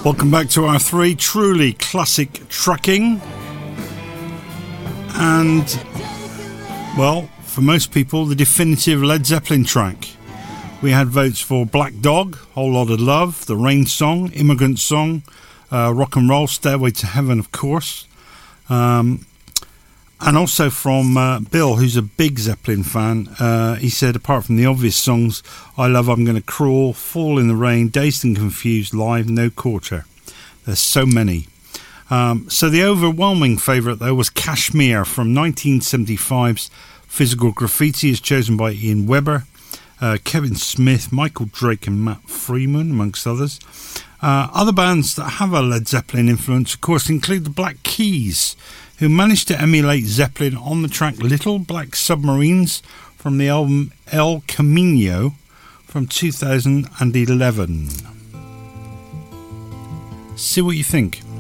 Welcome back to our three truly classic tracking. And, well, for most people, the definitive Led Zeppelin track. We had votes for Black Dog, Whole Lot of Love, The Rain Song, Immigrant Song, Rock and Roll, Stairway to Heaven, of course. And also from Bill, who's a big Zeppelin fan. He said, apart from the obvious songs, I love I'm Gonna Crawl, Fall in the Rain, Dazed and Confused, Live, No Quarter. There's so many. So the overwhelming favourite, though, was Kashmir from 1975's Physical Graffiti, as chosen by Ian Webber, Kevin Smith, Michael Drake and Matt Freeman, amongst others. Other bands that have a Led Zeppelin influence, of course, include the Black Keys, who managed to emulate Zeppelin on the track Little Black Submarines from the album El Camino from 2011. See what you think.